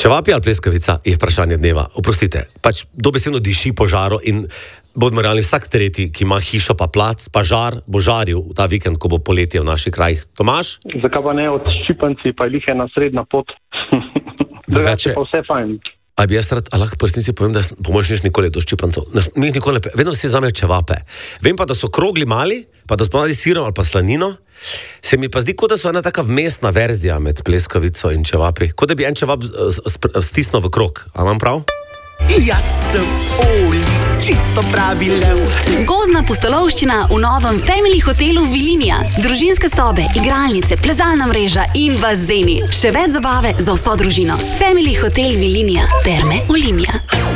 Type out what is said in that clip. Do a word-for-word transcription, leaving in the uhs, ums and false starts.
Čevapi ali pleskavica je vprašanje dneva. Oprostite, pač dobesedno diši po žaru in bodimo realni, vsak tretji, ki ima hišo pa plac, pa žar, bo žaril v ta vikend, ko bo poletje v naših krajih. Tomaž? Zakaj pa ne od Ščipanci, pa jih je ena srednja pot. Drugače pa vse fajn. A bi jaz rad, a lahko po resnici povem, da po mojem niš nikoli do Ščipancov. Mi jih nikoli ne, vedno vsi vzamejo čevape. Vem pa, da so krogli mali, pa da spomladi sirom ali pa slanino. Se mi pa zdi, kot da so ena taka vmesna verzija med pleskavico in čevapi. Kot da bi en čevap stisnil v krog. A imam prav? Jaz sem Oli, čisto pravi lev. Gozdna pustolovščina v novem Family hotelu Vilinija. Družinske sobe, igralnice, plezalna mreža in bazeni. Še več zabave za vso družino. Family hotel Vilinija. Terme Olimia.